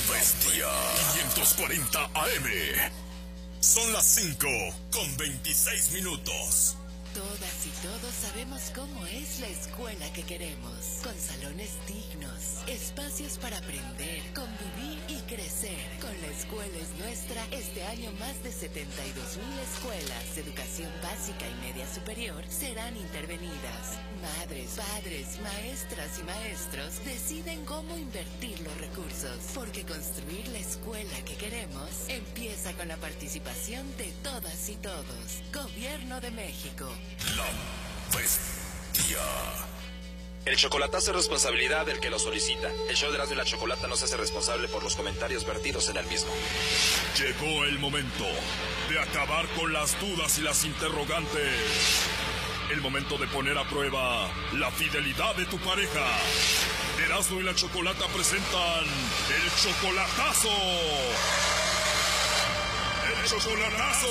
Bestia 540 AM. Son las 5:26. Todas y todos sabemos cómo es la escuela que queremos, con salones dignos, espacios para aprender, convivir y crecer. Con La Escuela es Nuestra, este año más de 72,000 escuelas de educación básica y media superior serán intervenidas. Madres, padres, maestras y maestros deciden cómo invertir los recursos, porque construir la escuela que queremos empieza con la participación de todas y todos. Gobierno de México. La Bestia. El chocolatazo es responsabilidad del que lo solicita. El show de Erasmo y la Chocolata no se hace responsable por los comentarios vertidos en el mismo. Llegó el momento de acabar con las dudas y las interrogantes. El momento de poner a prueba la fidelidad de tu pareja. Erasmo y la Chocolata presentan el chocolatazo. ¡El chocolatazo!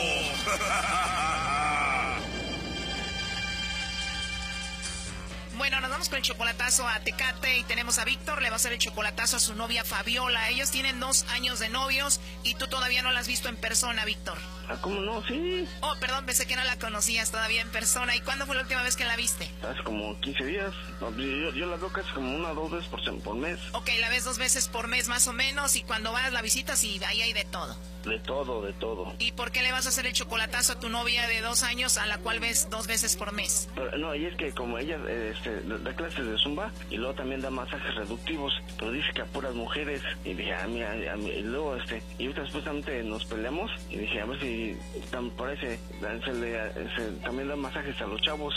Bueno, nos vamos con el chocolatazo a Tecate y tenemos a Víctor, le va a hacer el chocolatazo a su novia Fabiola. Ellos tienen 2 años de novios y tú todavía no la has visto en persona, Víctor. Ah, ¿cómo no? Sí. Oh, perdón, pensé que no la conocías todavía en persona. ¿Y cuándo fue la última vez que la viste? Hace como 15 días. Yo la veo casi como 1 o 2 veces por mes. Ok, la ves 2 veces por mes más o menos y cuando vas la visitas y ahí hay de todo. De todo. ¿Y por qué le vas a hacer el chocolatazo a tu novia de 2 años a la cual ves 2 veces por mes? Pero, no, y es que como ella da clases de zumba y luego también da masajes reductivos, pero dice que a puras mujeres. Y dije, a mí, y luego y ahorita supuestamente nos peleamos y dije, a ver si parece, también da masajes a los chavos.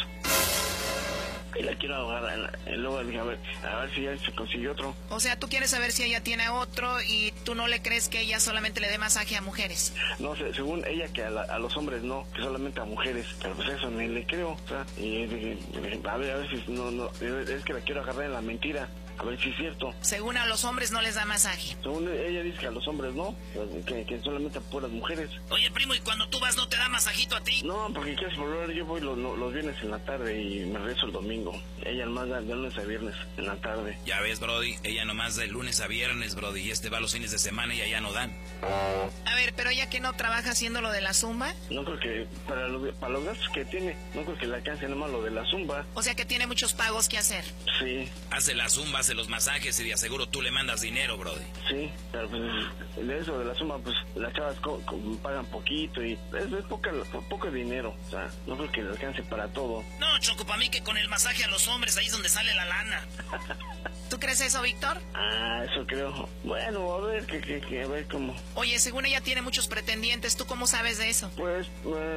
Y la quiero ahogar. Y luego dije, a ver si ya se consigue otro. O sea, tú quieres saber si ella tiene otro y tú no le crees que ella solamente le dé masaje a mujeres. No, según ella que a los hombres no, que solamente a mujeres. Pero pues eso ni le creo. O sea, y dije, a ver si no, es que la quiero agarrar en la mentira. A ver si es cierto. Según a los hombres no les da masaje. Según ella dice que a los hombres no, que solamente a puras mujeres. Oye, primo, ¿y cuando tú vas no te da masajito a ti? No, porque quieres volver, yo voy los viernes en la tarde y me regreso el domingo. Ella nomás da de lunes a viernes en la tarde. Ya ves, Brody, ella nomás de lunes a viernes, Brody, y va los fines de semana y allá no dan. A ver, pero ella que no trabaja haciendo lo de la zumba. No creo que, para los gastos que tiene, no creo que le alcance nomás lo de la zumba. O sea que tiene muchos pagos que hacer. Sí. Hace la zumba, hace los masajes y de aseguro tú le mandas dinero, Brody. Sí, pero pues de eso de la zumba, pues las chavas pagan poquito y es poco dinero. O sea, no creo que le alcance para todo. No, Choco, para mí que con el masaje a los hombres ahí es donde sale la lana. ¿Tú crees eso, Víctor? Ah, eso creo. Bueno, a ver, a ver cómo. Oye, según ella tiene muchos pretendientes, ¿tú cómo sabes de eso? Pues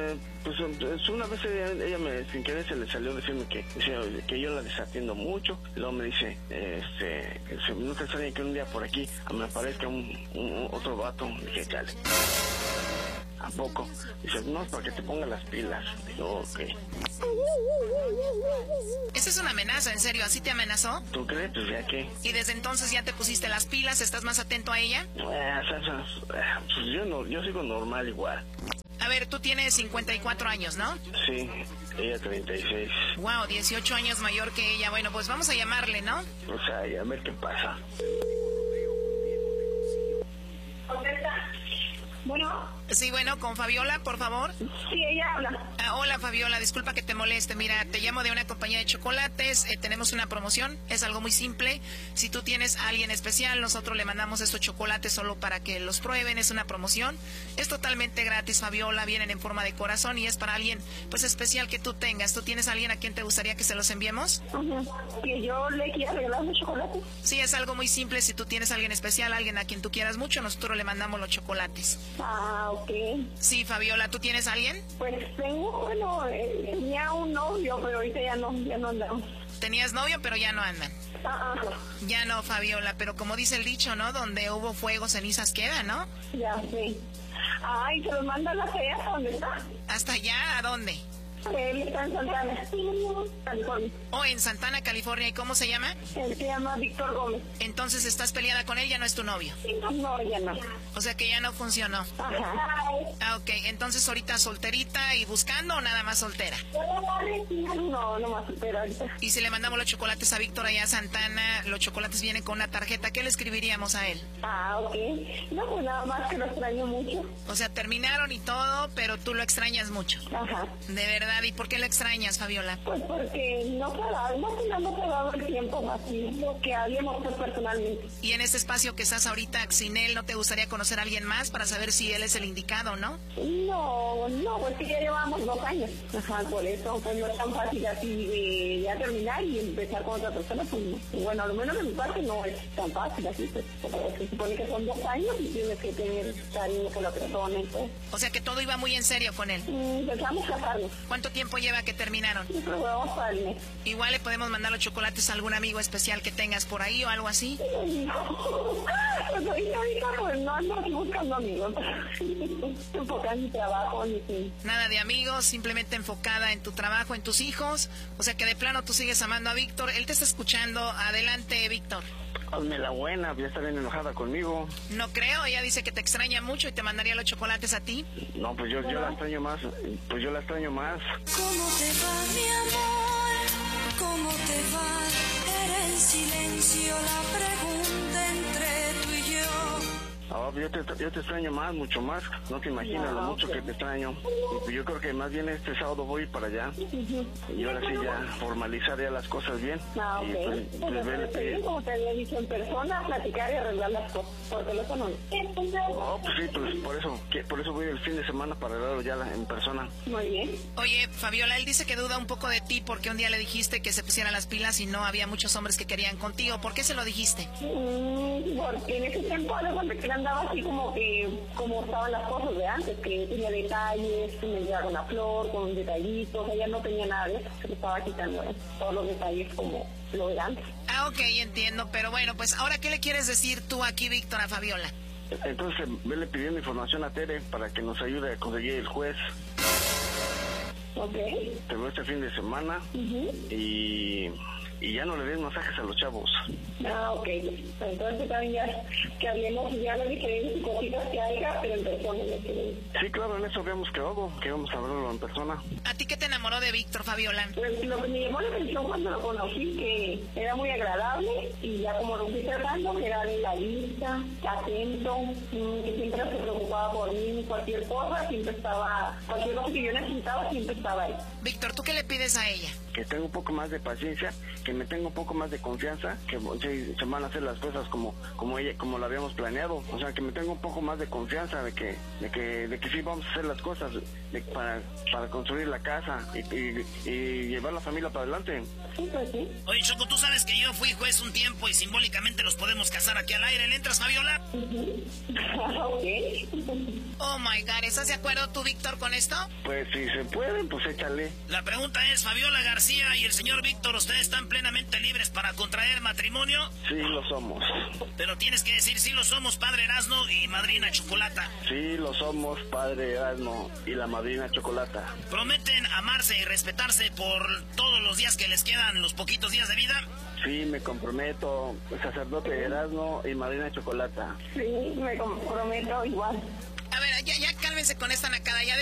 una vez ella me, sin querer se le salió decirme que yo la desatiendo mucho. Y luego me dice, no te extraña que un día por aquí me aparezca otro vato. Y dije, chale. ¿A poco? Dice, no, para que te ponga las pilas. Digo, ok. Esa es una amenaza, en serio, ¿así te amenazó? ¿Tú crees? Pues ya qué. ¿Y desde entonces ya te pusiste las pilas? ¿Estás más atento a ella? Pues yo sigo normal igual. A ver, tú tienes 54 años, ¿no? Sí, ella 36. Wow, 18 años mayor que ella. Bueno, pues vamos a llamarle, ¿no? O sea, y a ver qué pasa. Bueno. Sí, bueno, con Fabiola, por favor. Sí, ella habla. Hola, Fabiola, disculpa que te moleste. Mira, te llamo de una compañía de chocolates. Tenemos una promoción, es algo muy simple. Si tú tienes a alguien especial, nosotros le mandamos estos chocolates solo para que los prueben. Es una promoción. Es totalmente gratis, Fabiola. Vienen en forma de corazón y es para alguien pues especial que tú tengas. ¿Tú tienes a alguien a quien te gustaría que se los enviemos? ¿Que yo le quiera regalar un chocolate? Sí, es algo muy simple. Si tú tienes a alguien especial, alguien a quien tú quieras mucho, nosotros le mandamos los chocolates. Ah, ok. Sí, Fabiola, ¿tú tienes a alguien? Pues tenía un novio, pero ahorita ya no andamos. Tenías novio, pero ya no andan. Ya no, Fabiola, pero como dice el dicho, ¿no? Donde hubo fuego, cenizas quedan, ¿no? Ya, sí. Ay, se los manda la fea, ¿dónde está? ¿Hasta allá? ¿A dónde? Él está en Santana, California. Oh, en Santana, California. ¿Y cómo se llama? Él se llama Víctor Gómez. Entonces, ¿estás peleada con él? ¿Ya no es tu novio? No, ya no. O sea que ya no funcionó. Ajá. Ah, ok. Entonces, ahorita solterita y buscando o nada más soltera. No, no más soltera ahorita. Y si le mandamos los chocolates a Víctor allá a Santana, los chocolates vienen con una tarjeta, ¿qué le escribiríamos a él? Ah, ok. No, pues nada más que lo extraño mucho. O sea, terminaron y todo, pero tú lo extrañas mucho. Ajá. De verdad, ¿y por qué lo extrañas, Fabiola? Pues porque no quedaba, más que nada no quedaba el tiempo así, lo que habíamos hecho personalmente. Y en este espacio que estás ahorita sin él, ¿no te gustaría conocer a alguien más para saber si él es el indicado o no? No, pues que ya llevamos 2 años. Ajá, por eso, pues no es tan fácil así de ya terminar y empezar con otra persona, pues no. Bueno, a lo menos de mi parte no es tan fácil así, pues, porque se supone que son 2 años y tienes que tener cariño con la persona y pues. O sea que todo iba muy en serio con él. Empezamos a casarnos. ¿Cuánto tiempo lleva que terminaron? Y pues vamos para el mes. Igual le podemos mandar los chocolates a algún amigo especial que tengas por ahí o algo así. Pues ahorita pues no ando aquí buscando amigos. Enfocada en mi trabajo, ni si. Nada de amigos, simplemente enfocada en tu trabajo, en tus hijos. O sea que de plano tú sigues amando a Víctor. Él te está escuchando. Adelante, Víctor. Hazme la buena, ya está bien enojada conmigo. No creo, ella dice que te extraña mucho y te mandaría los chocolates a ti. No, pues yo la extraño más. Pues yo la extraño más. ¿Cómo te va, mi amor? ¿Cómo te va? Era en silencio la pregunta entre tú y yo. Ah, yo te extraño más, mucho más. No te imaginas lo mucho que te extraño. Y pues yo creo que más bien este sábado voy para allá. Y ahora sí ya formalizar ya las cosas bien. Ah, ok. Y pues, como te había dicho, en persona, platicar y arreglar las cosas. Por teléfono no. Oh, pues sí, pues por eso voy el fin de semana para arreglarlo ya en persona. Muy bien. Oye, Fabiola, él dice que duda un poco de ti porque un día le dijiste que se pusiera las pilas y no había muchos hombres que querían contigo. ¿Por qué se lo dijiste? Porque en ese tiempo, cuando que andaba así como estaban las cosas de antes, que tenía detalles, que me llevaba una flor con detallitos, ella no tenía nada de eso, se le estaba quitando todos los detalles como lo de antes. Ah, ok, entiendo, pero bueno, pues ahora, ¿qué le quieres decir tú aquí, Víctor, a Fabiola? Entonces, vele pidiendo información a Tere para que nos ayude a conseguir el juez. Ok. Te veo este fin de semana y ya no le den masajes a los chavos. Ah, ok. Entonces también ya que hablemos ya de diferentes cositas que haya, pero en persona. Sí, claro, en eso habíamos quedado, que íbamos a hablarlo en persona. ¿A ti qué te enamoró de Víctor, Fabiola? Pues lo que me llamó la atención cuando lo conocí, que era muy agradable y ya como lo fui tratando, que era de la lista, atento, que siempre se preocupaba por mí, cualquier cosa, cualquier cosa que yo necesitaba, siempre estaba ahí. Víctor, ¿tú qué le pides a ella? Que tenga un poco más de paciencia, que me tenga un poco más de confianza, que se van a hacer las cosas como lo habíamos planeado, o sea, que me tenga un poco más de confianza de que sí vamos a hacer las cosas para construir la casa y llevar la familia para adelante. Sí, pues sí. Oye, Choco, tú sabes que yo fui juez un tiempo y simbólicamente los podemos casar aquí al aire. ¿Le entras, Fabiola? Ok. Oh my God, ¿estás de acuerdo tú, Víctor, con esto? Pues si se puede, pues échale. La pregunta es, Fabiola García y el señor Víctor, ¿ustedes están plenamente libres para contraer matrimonio? Sí, lo somos. Pero tienes que decir, sí lo somos, padre Erasmo y madrina Chocolata. Sí, lo somos, padre Erasmo y la madrina Chocolata. ¿Prometen amarse y respetarse por todos los días que les quedan, los poquitos días de vida? Sí, me comprometo, sacerdote Erasmo y madrina Chocolata. Sí, me comprometo igual. A ver, ya cálmense con esta nacada, ya